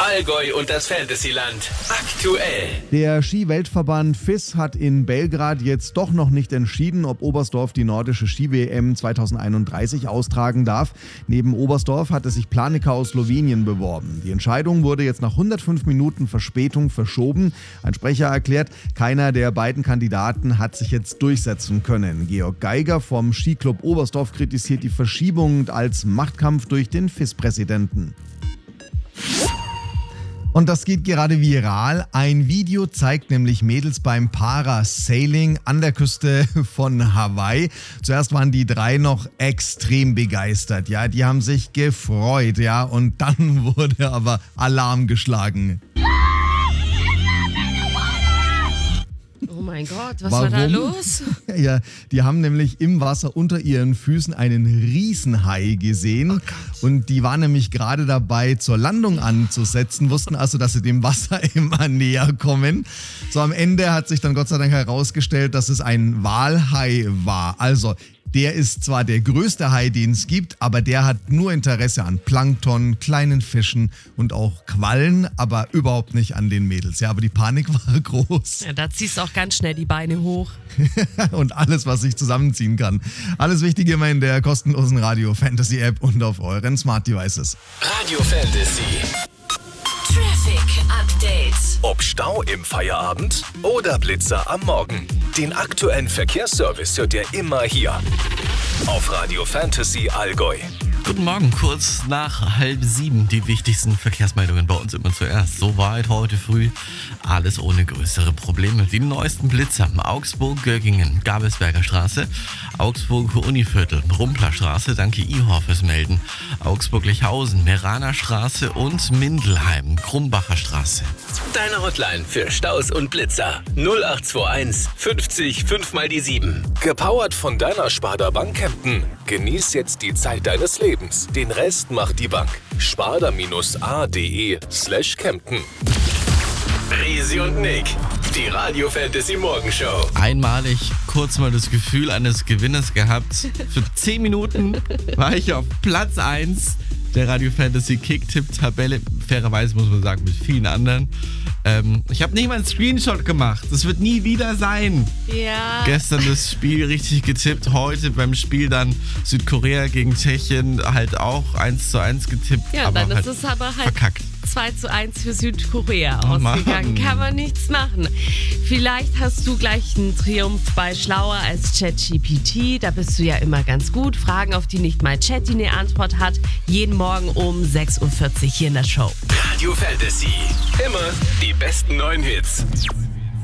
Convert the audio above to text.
Allgäu und das Fantasyland. Aktuell. Der Ski-Weltverband FIS hat in Belgrad jetzt doch noch nicht entschieden, ob Oberstdorf die nordische Ski-WM 2031 austragen darf. Neben Oberstdorf hatte sich Planica aus Slowenien beworben. Die Entscheidung wurde jetzt nach 105 Minuten Verspätung verschoben. Ein Sprecher erklärt, keiner der beiden Kandidaten hat sich jetzt durchsetzen können. Georg Geiger vom Skiclub Oberstdorf kritisiert die Verschiebung als Machtkampf durch den FIS-Präsidenten. Und das geht gerade viral. Ein Video zeigt nämlich Mädels beim Parasailing an der Küste von Hawaii. Zuerst waren die drei noch extrem begeistert. Ja, die haben sich gefreut, ja, und dann wurde aber Alarm geschlagen. Oh mein Gott, was war da los? Ja, die haben nämlich im Wasser unter ihren Füßen einen Riesenhai gesehen. Und die waren nämlich gerade dabei, zur Landung anzusetzen, wussten also, dass sie dem Wasser immer näher kommen. So, am Ende hat sich dann Gott sei Dank herausgestellt, dass es ein Walhai war. Also, der ist zwar der größte Hai, den es gibt, aber der hat nur Interesse an Plankton, kleinen Fischen und auch Quallen, aber überhaupt nicht an den Mädels. Ja, aber die Panik war groß. Ja, da ziehst du auch ganz schnell die Beine hoch. Und alles, was sich zusammenziehen kann. Alles Wichtige immer in der kostenlosen Radio Fantasy App und auf euren Smart Devices. Radio Fantasy. Traffic Update. Ob Stau im Feierabend oder Blitzer am Morgen. Den aktuellen Verkehrsservice hört ihr immer hier. Auf Radio Fantasy Allgäu. Guten Morgen, kurz nach 6:30 die wichtigsten Verkehrsmeldungen bei uns immer zuerst. Soweit heute früh, alles ohne größere Probleme. Die neuesten Blitzer: Augsburg-Göggingen, Gabelsberger Straße, Augsburg-Univiertel, Rumpler Straße, danke Ihor fürs Melden, Augsburg-Lechhausen, Meraner Straße und Mindelheim, Krumbacher Straße. Deine Hotline für Staus und Blitzer 0821 50 5 mal die 7. Gepowert von deiner Sparda Bank Kempten. Genieß jetzt die Zeit deines Lebens. Den Rest macht die Bank. sparda-a.de/Kempten. Risi und Nick, die Radio Fantasy Morgenshow. Einmalig kurz mal das Gefühl eines Gewinners gehabt. Für 10 Minuten war ich auf Platz 1 der Radio Fantasy Kick-Tipp-Tabelle. Fairerweise muss man sagen, mit vielen anderen. Ich habe nicht mal einen Screenshot gemacht. Das wird nie wieder sein. Ja. Gestern das Spiel richtig getippt. Heute beim Spiel dann Südkorea gegen Tschechien halt auch 1:1 getippt. Ja, aber dann halt ist es aber halt verkackt. 2:1 für Südkorea Oh ausgegangen. Mann. Kann man nichts machen. Vielleicht hast du gleich einen Triumph bei Schlauer als ChatGPT. Da bist du ja immer ganz gut. Fragen, auf die nicht mal Chatty eine Antwort hat. Jeden Morgen um 6:40 Uhr hier in der Show. Radio Fantasy. Immer die besten neuen Hits.